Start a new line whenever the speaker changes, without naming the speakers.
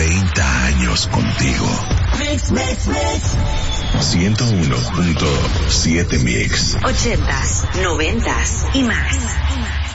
30 años contigo.
Mix, mix, mix.
101.7 Mix.
80s, 90s y más.